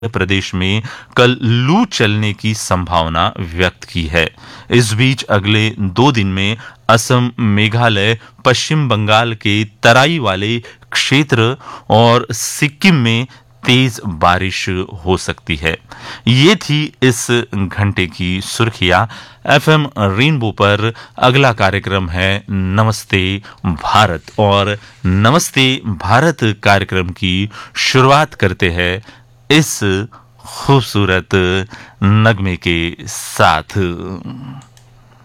प्रदेश में कल लू चलने की संभावना व्यक्त की है। इस बीच अगले 2 दिन में असम, मेघालय, पश्चिम बंगाल के तराई वाले क्षेत्र और सिक्किम में तेज बारिश हो सकती है। ये थी इस घंटे की सुर्खियां। एफएम रेनबो पर अगला कार्यक्रम है नमस्ते भारत, और नमस्ते भारत कार्यक्रम की शुरुआत करते हैं इस खूबसूरत नगमे के साथ।